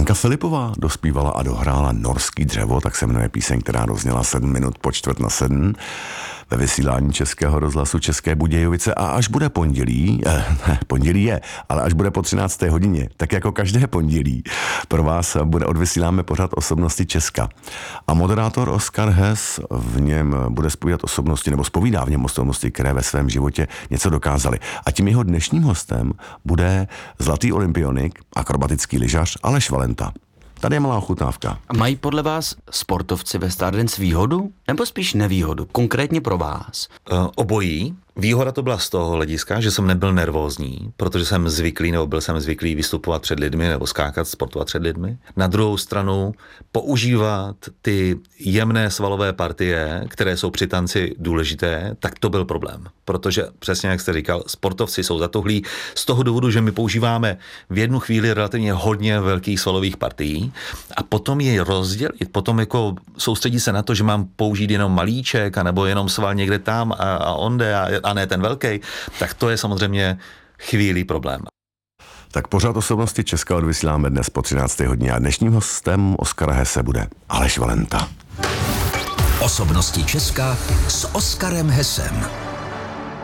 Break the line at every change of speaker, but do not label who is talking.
Lenka Filipová dospívala a dohrála Norský dřevo, tak se jmenuje píseň, která dozněla 7 minut po 6:45 ve vysílání Českého rozhlasu České Budějovice. A až bude pondělí je, ale až bude po 13. hodině, tak jako každé pondělí, pro vás odvysíláme pořad Osobnosti Česka. A moderátor Oskar Hess v něm bude zpovídá v něm osobnosti, které ve svém životě něco dokázali. A tím jeho dnešním hostem bude zlatý olympionik, akrobatický lyžař Aleš Valenta. Tady je malá ochutnávka.
Mají podle vás sportovci ve Stardance výhodu? Nebo spíš nevýhodu? Konkrétně pro vás?
Obojí. Výhoda to byla z toho hlediska, že jsem nebyl nervózní, protože byl jsem zvyklý vystupovat před lidmi nebo sportovat před lidmi. Na druhou stranu používat ty jemné svalové partie, které jsou při tanci důležité, tak to byl problém. Protože přesně jak jste říkal, sportovci jsou zatuhlí z toho důvodu, že my používáme v jednu chvíli relativně hodně velkých svalových partií a potom je rozdělit, potom jako soustředit se na to, že mám použít jenom malíček anebo jenom sval někde tam a onde a ne ten velký, tak to je samozřejmě chvílí problém.
Tak pořád Osobnosti Česka odvysíláme dnes po 13. hodině a dnešním hostem Oskara Hesse bude Aleš Valenta.
Osobnosti Česka s Oskarem Hessem.